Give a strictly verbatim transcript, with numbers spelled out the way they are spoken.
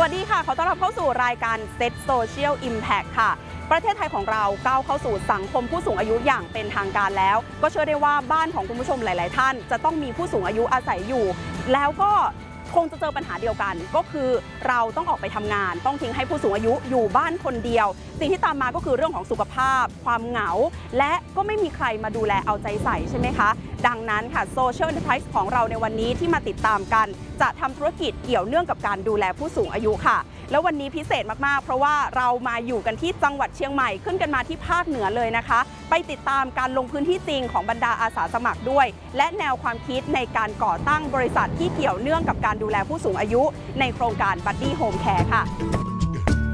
วัสดีค่ะขอต้อนรับเข้าสู่รายการ Set Social Impact ค่ะประเทศไทยของเราก้าวเข้าสู่สังคมผู้สูงอายุอย่างเป็นทางการแล้วก็เชื่อได้ว่าบ้านของคุณผู้ชมหลายๆท่านจะต้องมีผู้สูงอายุอาศัยอยู่แล้วก็คงจะเจอปัญหาเดียวกันก็คือเราต้องออกไปทำงานต้องทิ้งให้ผู้สูงอายุอยู่บ้านคนเดียวสิ่งที่ตามมาก็คือเรื่องของสุขภาพความเหงาและก็ไม่มีใครมาดูแลเอาใจใส่ใช่ไหมคะดังนั้นค่ะ Social Enterprise ของเราในวันนี้ที่มาติดตามกันจะทำธุรกิจเกี่ยวเนื่องกับการดูแลผู้สูงอายุค่ะแล้ววันนี้พิเศษมากๆเพราะว่าเรามาอยู่กันที่จังหวัดเชียงใหม่ขึ้นกันมาที่ภาคเหนือเลยนะคะไปติดตามการลงพื้นที่จริงของบรรดาอาสาสมัครด้วยและแนวความคิดในการก่อตั้งบริษัทที่เกี่ยวเนื่องกับการดูแลผู้สูงอายุในโครงการ Buddy Home Care ค่ะ